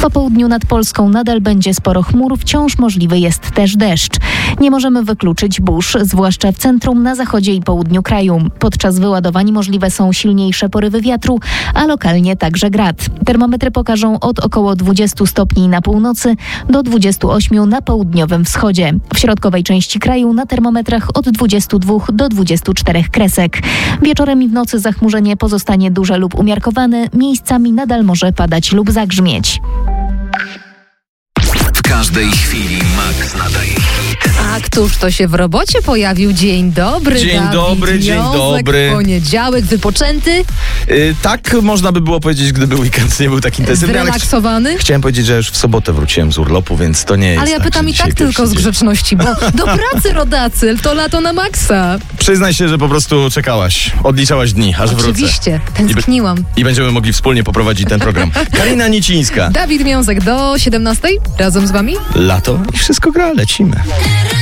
Po południu nad Polską nadal będzie sporo chmur, wciąż możliwy jest też deszcz. Nie możemy wykluczyć burz, zwłaszcza w centrum, na zachodzie i południu kraju. Podczas wyładowań możliwe są silniejsze porywy wiatru, a lokalnie także grad. Termometry pokażą od około 20 stopni na północy do 28 na południowym wschodzie. W środkowej części kraju na termometrach od 22 do 24 kresek. Wieczorem i w nocy zachmurzenie pozostanie duże lub umiarkowane, miejscami nadal może padać lub zagrzmieć. W każdej chwili Max nadaje hit. A któż to się w robocie pojawił? Dzień dobry, Dzień Dawid dobry, dzień Wiązek, dobry. Poniedziałek, wypoczęty, Tak można by było powiedzieć, gdyby weekend nie był tak intensywny, ale zrelaksowany. chciałem powiedzieć, że już w sobotę wróciłem z urlopu, więc to nie jest Ale ja tak, pytam że i dzisiaj tak tylko z pierwszy dzień. grzeczności, bo do pracy, rodacy, to lato na maksa. Przyznaj się, że po prostu czekałaś, odliczałaś dni, aż wrócę. Oczywiście, tęskniłam. I będziemy mogli wspólnie poprowadzić ten program. Karina Nicińska. Dawid Wiązek do 17:00 razem z wami. Lato i wszystko gra, lecimy.